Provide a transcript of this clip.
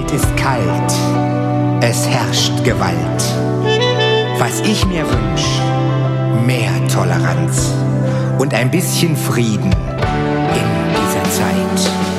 Welt ist kalt, es herrscht Gewalt. Was ich mir wünsch, mehr Toleranz und ein bisschen Frieden